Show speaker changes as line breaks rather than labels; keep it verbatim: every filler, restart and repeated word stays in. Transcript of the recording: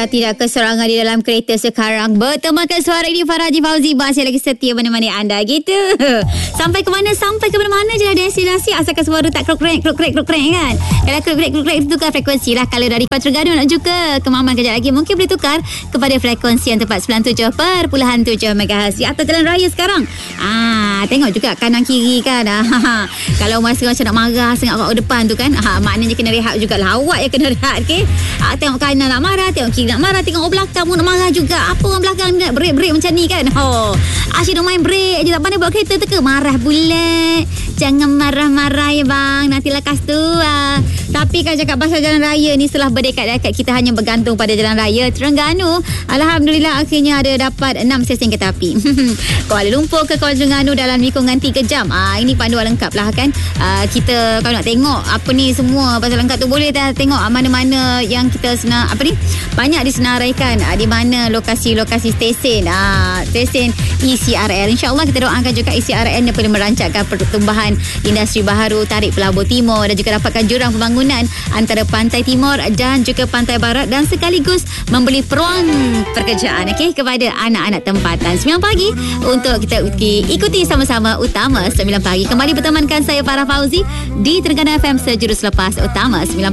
anda tidak keserangan di dalam kereta sekarang. Bertemankan suara ini Farah Haji Fauzi. Masih lagi setia mana-mana anda gitu. Sampai ke mana? Sampai ke mana-mana je lah destinasi. Asalkan suara tak krok-krek, krok-krek, krok-krek kan. Kalau krok-krek, krok-krek itu tukar frekuensi lah. Kalau dari Kuala Terengganu nak juga ke Maman kejap lagi, mungkin boleh tukar kepada frekuensi yang tepat sembilan puluh tujuh perpuluhan tujuh megahertz di atas jalan raya sekarang. Ah, tengok juga kanan kiri kan. Ah, kalau masa macam nak marah sangat kat depan tu kan. Ah, maknanya kena rehat juga lah. Awak yang kena rehat, okey. Ah, tengok kanan nak marah, tengok kiri nak marah, tengok belakang pun nak marah juga. Apa orang belakang nak break-break macam ni kan? Oh, asyik nak main break je, tak pandai bawa kereta tu ke? Marah pula. Jangan marah-marah ya bang, nanti lekas tua. Tapi kalau cakap pasal jalan raya ni, setelah berdekat-dekat kita hanya bergantung pada jalan raya Terengganu, alhamdulillah akhirnya ada dapat enam stesen kereta api. Kuala Lumpur ke Kuala Terengganu dalam hitungan tiga jam. Ah, ini panduan lengkap lah kan. Ah, kita kalau nak tengok apa ni semua pasal lengkap tu, boleh dah tengok mana-mana yang kita senar, apa ni, banyak disenaraikan ah, di mana lokasi-lokasi stesen ah, stesen E C R L. InsyaAllah kita doakan juga E C R L yang boleh merancangkan pertumbuhan industri baharu, tarik pelabur timur dan juga dapatkan jurang pembangunan antara pantai timur dan juga pantai barat, dan sekaligus memberi peluang pekerjaan okay, kepada anak-anak tempatan. sembilan pagi untuk kita ikuti sama-sama Utama sembilan pagi. Kembali bertemankan saya Farah Fauzi di Terengganu F M Sejurus Lepas Utama sembilan